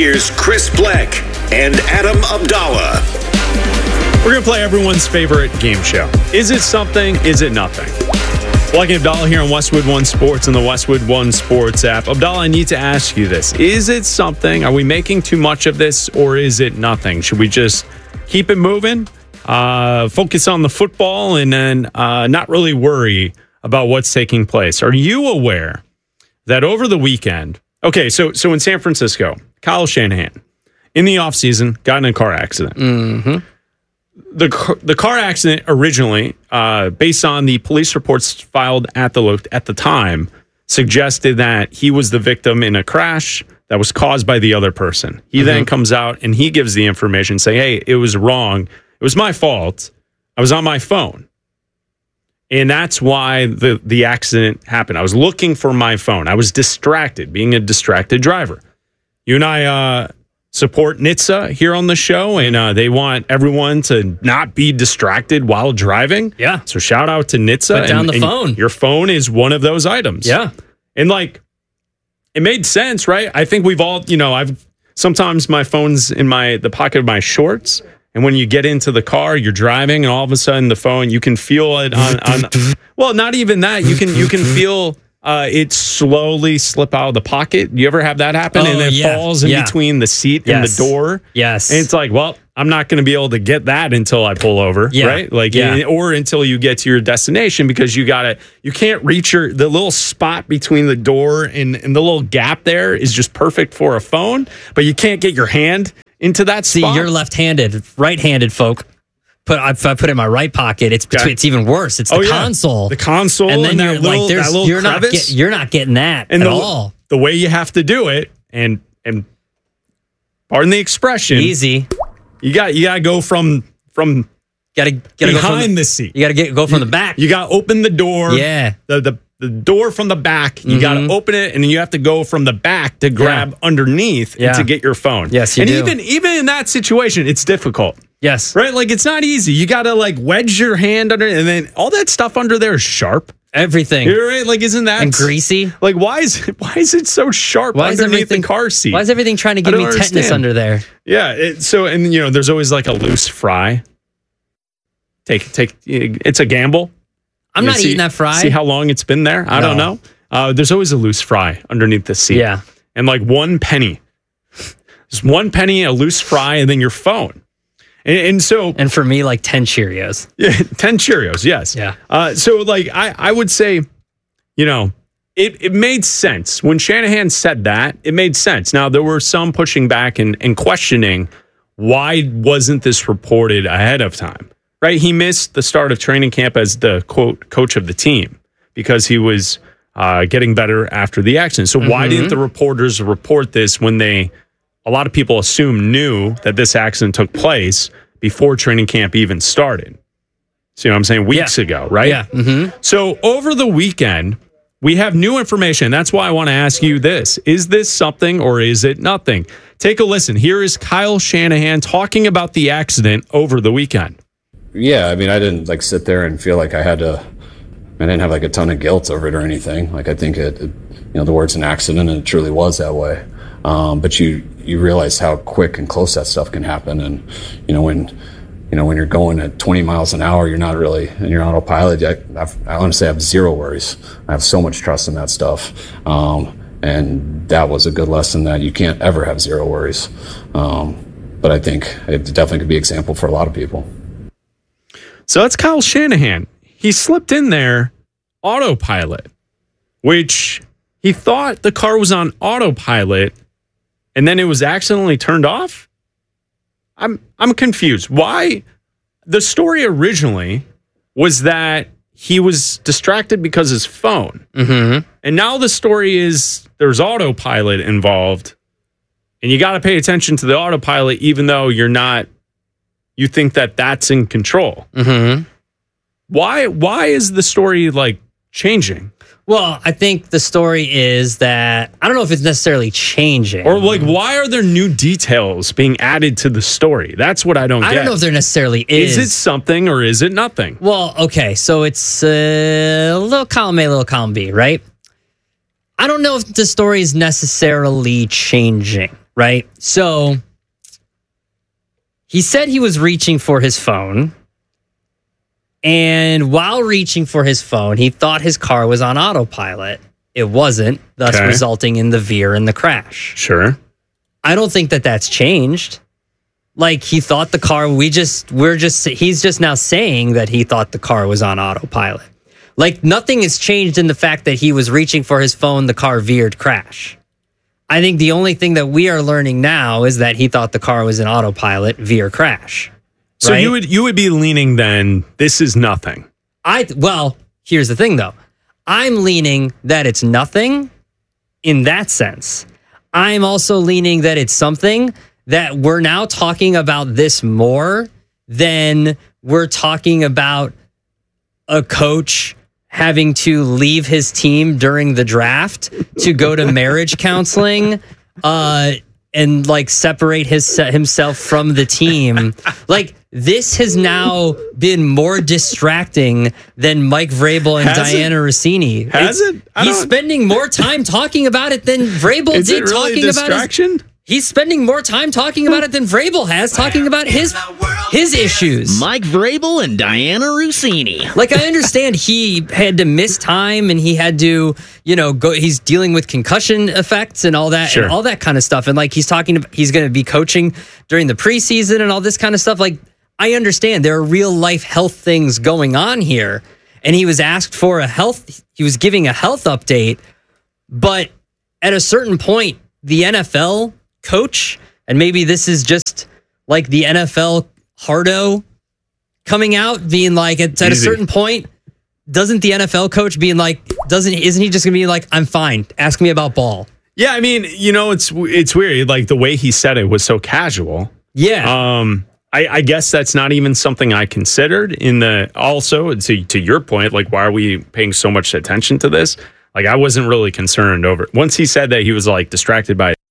Here's Chris Black and Adam Abdallah. We're going to play everyone's favorite game show. Is it something? Is it nothing? Black and Abdallah here on Westwood One Sports and the Westwood One Sports app. Abdallah, I need to ask you this. Is it something? Are we making too much of this, or is it nothing? Should we just keep it moving, focus on the football, and then not really worry about what's taking place? Are you aware that over the weekend, okay, so in San Francisco, Kyle Shanahan, in the offseason, got in a car accident. Mm-hmm. The car accident originally, based on the police reports filed at the time, suggested that he was the victim in a crash that was caused by the other person. He then comes out and he gives the information saying, hey, it was wrong. It was my fault. I was on my phone. And that's why the accident happened. I was looking for my phone. I was distracted, being a distracted driver. You and I support NHTSA here on the show, and they want everyone to not be distracted while driving. Yeah. So shout out to NHTSA. Put down the phone. Your phone is one of those items. Yeah. And it made sense, right? I think we've all, sometimes my phone's in the pocket of my shorts. And when you get into the car, you're driving, and all of a sudden the phone, you can feel it on well, not even that. You can feel it slowly slip out of the pocket. You ever have that happen? And it falls in between the seat and the door. Yes. And it's like, well, I'm not going to be able to get that until I pull over, right? Or until you get to your destination, because you can't reach the little spot between the door and the little gap there is just perfect for a phone, but you can't get your hand into that spot. See, you're left-handed, right-handed folk. I put it in my right pocket. It's even worse. It's the console. The console, and then you're like, you're not getting that at all. The way you have to do it, and pardon the expression, easy. You got to go from gotta behind the seat. You got to go from the back. You got to open the door. Yeah. The door from the back, you got to open it, and then you have to go from the back to grab underneath and to get your phone. Yes, you do. Even in that situation, it's difficult. Yes. Right? It's not easy. You got to wedge your hand under, and then all that stuff under there is sharp. Everything. You're right. Isn't that? And greasy. Why is it so sharp underneath the car seat? Why is everything trying to give me tetanus under there? Yeah. There's always a loose fry. It's a gamble. I'm not eating that fry. See how long it's been there? I don't know. There's always a loose fry underneath the seat. Yeah. And 1 penny. Just 1 penny, a loose fry, and then your phone. And for me, 10 Cheerios. Yeah, 10 Cheerios, yes. Yeah. I would say, it made sense. When Shanahan said that, it made sense. Now, there were some pushing back and questioning, why wasn't this reported ahead of time? Right? He missed the start of training camp as the, quote, coach of the team because he was getting better after the accident. So why didn't the reporters report this when a lot of people knew that this accident took place before training camp even started? See what I'm saying? Weeks ago, right? Yeah. Mm-hmm. So over the weekend, we have new information. That's why I want to ask you this. Is this something or is it nothing? Take a listen. Here is Kyle Shanahan talking about the accident over the weekend. Yeah, I didn't sit there and feel like I didn't have a ton of guilt over it or anything. I think the word's an accident, and it truly was that way. But you realize how quick and close that stuff can happen. And, when you're going at 20 miles an hour, you're not really in your autopilot. I honestly have zero worries. I have so much trust in that stuff. And that was a good lesson that you can't ever have zero worries. But I think it definitely could be an example for a lot of people. So that's Kyle Shanahan. He slipped in there autopilot, which he thought the car was on autopilot, and then it was accidentally turned off. I'm confused. Why? The story originally was that he was distracted because his phone. Mm-hmm. And now the story is there's autopilot involved, and you got to pay attention to the autopilot even though you think that that's in control. Mm-hmm. Why is the story changing? Well, I think the story is that I don't know if it's necessarily changing. Or why are there new details being added to the story? That's what I don't get. I don't know if there necessarily is. Is it something or is it nothing? Well, okay, so it's a little column A, little column B, right? I don't know if the story is necessarily changing. right? So he said he was reaching for his phone. And while reaching for his phone, he thought his car was on autopilot. It wasn't, thus resulting in the veer and the crash. Sure. I don't think that that's changed. Like, he thought the car, he's just now saying that he thought the car was on autopilot. Like, nothing has changed in the fact that he was reaching for his phone, the car veered, crash. I think the only thing that we are learning now is that he thought the car was in autopilot, veer, crash. So right? you would be leaning then, this is nothing. Well, here's the thing though. I'm leaning that it's nothing in that sense. I'm also leaning that it's something that we're now talking about this more than we're talking about a coach having to leave his team during the draft to go to marriage counseling and like separate himself from the team. Like, this has now been more distracting than Mike Vrabel and Diana Rossini. Has it? He's spending more time talking about it than Vrabel did talking about it. He's spending more time talking about it than Vrabel has talking about his issues. Mike Vrabel and Diana Rossini. Like, I understand he had to miss time and he had to, go. He's dealing with concussion effects and all that, and all that kind of stuff. And like, he's going to be coaching during the preseason and all this kind of stuff. Like, I understand there are real life health things going on here. And he was asked for he was giving a health update. But at a certain point, the NFL coach, and maybe this is just like the NFL hardo coming out, being like, at a certain point, doesn't the NFL coach being like, isn't he just gonna be like, I'm fine, ask me about ball? Yeah, I mean, it's weird. Like, the way he said it was so casual. Yeah. I guess that's not even something I considered also to your point, like, why are we paying so much attention to this? Like, I wasn't really concerned over it. Once he said that he was like distracted by